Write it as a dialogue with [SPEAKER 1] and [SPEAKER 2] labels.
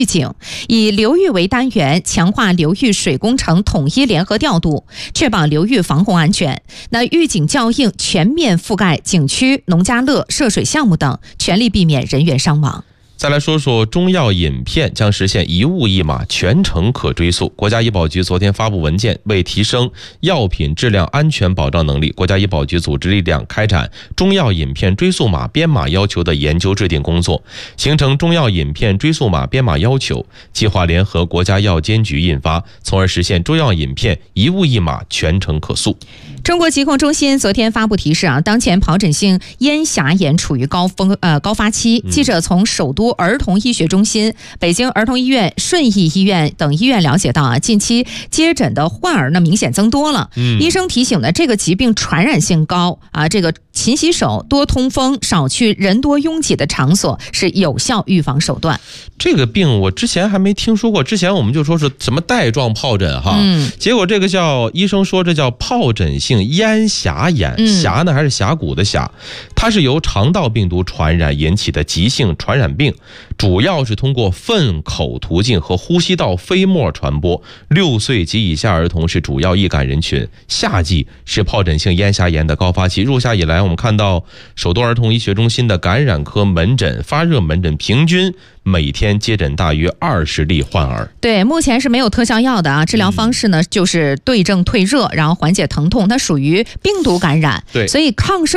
[SPEAKER 1] 预警，以流域为单元，强化流域水工程统一联合调度，确保流域防洪安全。那预警校应全面覆盖景区、农家乐、涉水项目等，全力避免人员伤亡。
[SPEAKER 2] 再来说说中药饮片将实现一物一码，全程可追溯。国家医保局昨天发布文件，为提升药品质量安全保障能力，国家医保局组织力量开展中药饮片追溯码编码要求的研究制定工作，形成中药饮片追溯码编码要求计划，联合国家药监局印发，从而实现中药饮片一物一码，全程可溯。
[SPEAKER 1] 中国疾控中心昨天发布提示当前疱疹性咽峡炎处于高发期。记者从首都儿童医学中心、北京儿童医院、顺义医院等医院了解到近期接诊的患儿明显增多了。医生提醒这个疾病传染性高这个勤洗手、多通风、少去人多拥挤的场所是有效预防手段。
[SPEAKER 2] 这个病我之前还没听说过，之前我们就说是什么带状疱疹结果这个医生说这叫疱疹性咽峡炎，峡呢还是峡谷的峡，它是由肠道病毒传染引起的急性传染病，主要是通过粪口途径和呼吸道飞沫传播。6岁及以下儿童是主要易感人群，夏季是疱疹性咽峡炎的高发期。入夏以来，我们看到首都儿童医学中心的感染科门诊、发热门诊平均每天接诊大约20例患儿。
[SPEAKER 1] 对，目前是没有特效药的治疗方式呢就是对症退热，然后缓解疼痛，它属于病毒感染，
[SPEAKER 2] 对，
[SPEAKER 1] 所以抗生